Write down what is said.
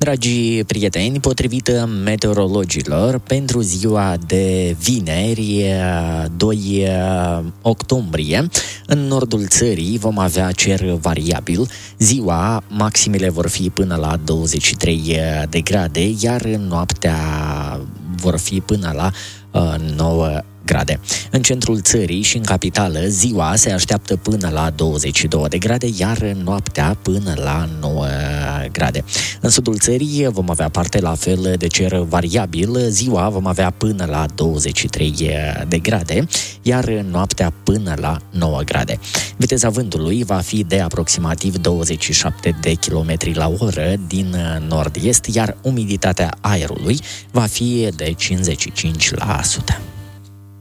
Dragi prieteni, potrivit meteorologilor, pentru ziua de vineri, 2 octombrie, în nordul țării vom avea cer variabil. Ziua, maximele vor fi până la 23 de grade, iar noaptea vor fi până la 9 grade. În centrul țării și în capitală, ziua se așteaptă până la 22 de grade, iar noaptea până la 9 grade. În sudul țării vom avea parte la fel de cer variabil, ziua vom avea până la 23 de grade, iar noaptea până la 9 grade. Viteza vântului va fi de aproximativ 27 de km la oră din nord-est, iar umiditatea aerului va fi de 55%.